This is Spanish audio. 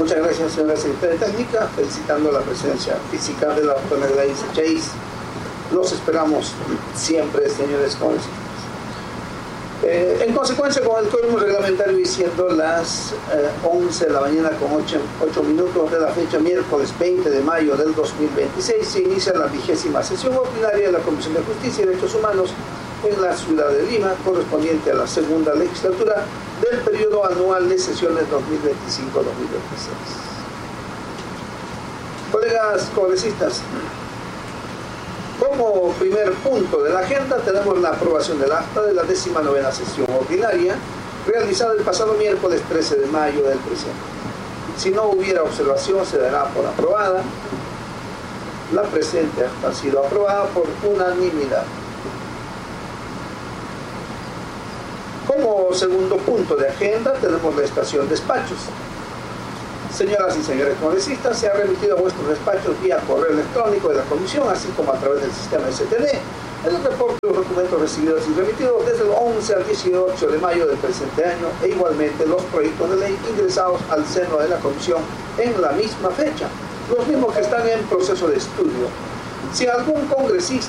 Muchas gracias, señora secretaria técnica, felicitando la presencia física de la doctora Gladys Chase. Los esperamos siempre, señores congresistas. En consecuencia, con el quórum reglamentario y siendo las 11 de la mañana con 8 minutos de la fecha miércoles 20 de mayo del 2026, se inicia la 20ª sesión ordinaria de la Comisión de Justicia y Derechos Humanos en la ciudad de Lima, correspondiente a la segunda legislatura del periodo anual de sesiones 2025-2026. Colegas congresistas, como primer punto de la agenda tenemos la aprobación del acta de la 19ª sesión ordinaria realizada el pasado miércoles 13 de mayo del presente. Si no hubiera observación, se dará por aprobada. La presente acta ha sido aprobada por unanimidad. Como segundo punto de agenda tenemos la estación despachos. Señoras y señores congresistas, se ha remitido a vuestros despachos vía correo electrónico de la comisión, así como a través del sistema STD, el reporte de los documentos recibidos y remitidos desde el 11 al 18 de mayo del presente año, e igualmente los proyectos de ley ingresados al seno de la comisión en la misma fecha, los mismos que están en proceso de estudio. Si algún congresista